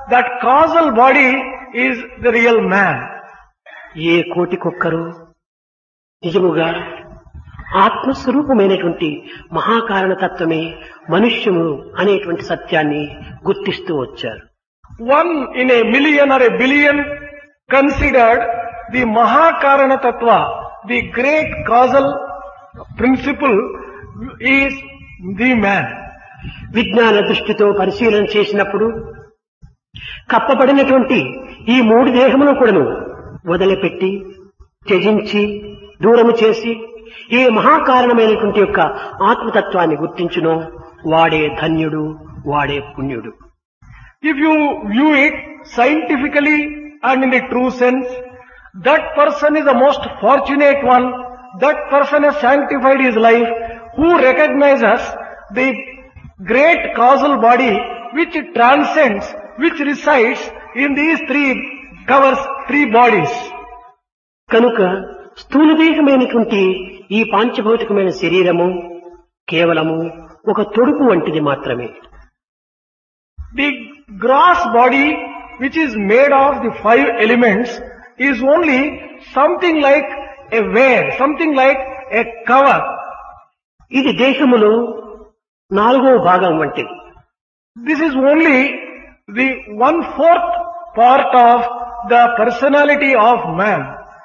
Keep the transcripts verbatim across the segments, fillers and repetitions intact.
that causal body is the real man. ఏ కోటికొక్కరు నిజముగా ఆత్మస్వరూపమైనటువంటి మహాకారణ తత్వమే మనుష్యము అనేటువంటి సత్యాన్ని గుర్తిస్తూ వచ్చారు. One in a million or a billion considered the Mahakarana Tattva, the great causal principle is the man. విజ్ఞాన దృష్టితో పరిశీలన చేసినప్పుడు కప్పబడినటువంటి ఈ మూడు దేహమును కూడాను వదిలిపెట్టి త్యజించి దూరము చేసి ఏ మహాకారణమైనటువంటి యొక్క ఆత్మతత్వాన్ని గుర్తించునో వాడే ధన్యుడు, వాడే పుణ్యుడు. If you view it scientifically and in the true sense, that person is the most fortunate one. That person has sanctified his life who recognizes the great causal body which transcends, which resides in these three, covers three bodies. కనుక స్థూలదేహమైనటువంటి ఈ పాంచభౌతికమైన శరీరము కేవలము ఒక తొడుపు వంటిది మాత్రమే. The gross body which is made of the five elements is only something like a wear, something like a cover. ఇది దేహములో నాలుగో భాగం వంటిది. This is only the one-fourth part of the personality of man.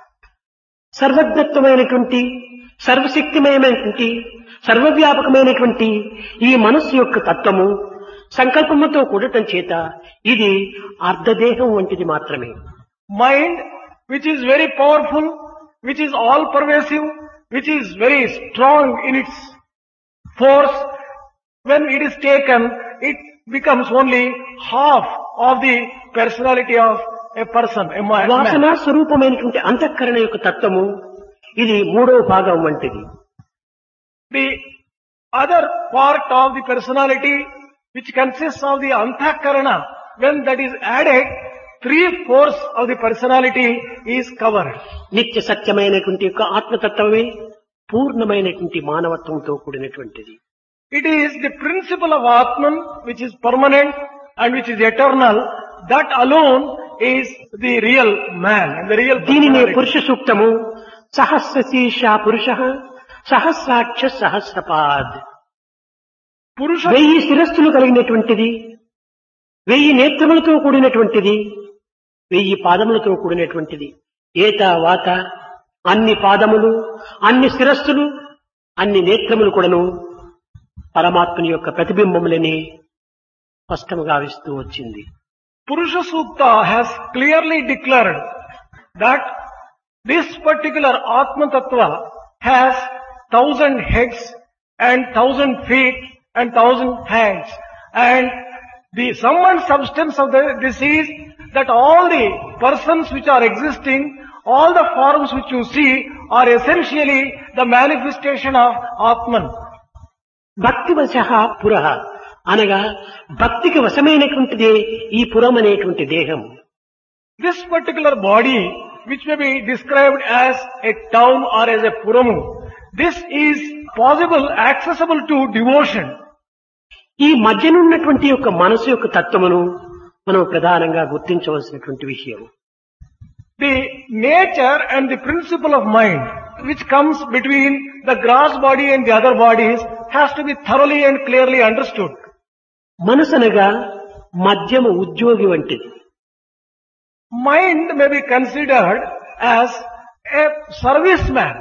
సర్వజ్ఞత్వమైనటువంటి సర్వశక్తిమయమైనటువంటి సర్వవ్యాపకమైనటువంటి ఈ మనస్సు యొక్క తత్వము సంకల్పముతో కూడటం చేత ఇది అర్ధదేహం వంటిది మాత్రమే. Mind, which is very powerful, which is all pervasive, which is very strong in its force, when it is taken, it becomes only half of the personality of a person, a man. వాసనా స్వరూపమైనటువంటి అంతఃకరణ యొక్క తత్వము ఇది మూడో భాగం వంటిది. The other part of the personality which consists of the antahkarana, when that is added, three-fourths of the personality is covered. నిత్య సత్యమైనటువంటి యొక్క ఆత్మతత్వమే పూర్ణమైనటువంటి మానవత్వంతో కూడినటువంటిది. It is the principle of Atman which is permanent and which is eternal. That alone is the real man and the real దీనినే personality. పురుష సూక్తము సహస్రశీర్ష పురుష సహస్రాక్ష సహస్రపాద్. Purusha, వెయ్యి శిరస్సులు కలిగినటువంటిది, వెయ్యి నేత్రములతో కూడినటువంటిది, వెయ్యి పాదములతో కూడినటువంటిది. ఏత వాత అన్ని పాదములు, అన్ని శిరస్సులు, అన్ని నేత్రములు కూడాను పరమాత్మని యొక్క ప్రతిబింబములని స్పష్టముగా విస్తూ వచ్చింది. Purusha Sukta has clearly declared that this particular Atma Tattva has thousand heads and thousand feet and thousand hands. And the sum and substance of the, this is that all the persons which are existing, all the forms which you see are essentially the manifestation of Atman. భక్తివశ పురః అనగా భక్తికి వశమైనటువంటిదే ఈ పురం అనేటువంటి దేహం. This particular body, which may be described as a town or as a puramu, this is possible, accessible to devotion. ఈ మధ్యనున్నటువంటి యొక్క మనసు యొక్క తత్వమును మనం ప్రధానంగా గుర్తించవలసినటువంటి విషయం. The nature and the principle of mind, which comes between the gross body and the other bodies, has to be thoroughly and clearly understood. మనసు అనగా మధ్యమ ఉద్యోగి వంటిది. Mind may be considered as a serviceman.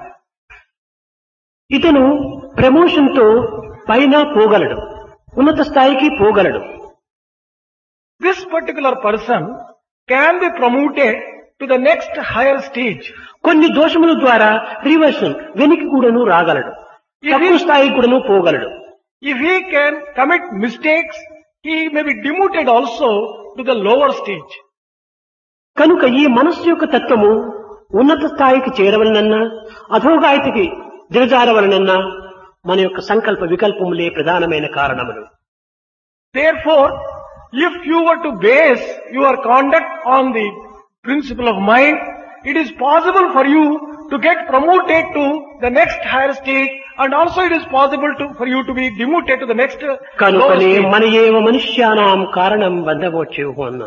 ఇతను promotion తో పైన పోగలడు, ఉన్నత స్థాయికి పోగలడు. This particular person can be promoted to the next higher stage. కొన్ని దోషముల ద్వారా రివర్షన్ వెనక్కి కూడాను రాగలడు, తక్కువ స్థాయికి కూడాను పోగలడు. If he can commit mistakes, he may be demoted also to the lower stage. కనుక ఈ మనస్సు యొక్క తత్వము ఉన్నత స్థాయికి చేరవలనన్నా అధోగాయతికి దిగజారవలనన్నా మన యొక్క సంకల్ప వికల్పములే ప్రధానమైన కారణములు. Therefore, if you were to base your conduct on the principle of mind, it is possible for you to get promoted to the next higher stage, and also it is possible to, for you to be demoted to the next lower కనుకనే stage. మన ఏవ మనుష్యానాం కారణం బంధమోక్షయోహో అన్నారు.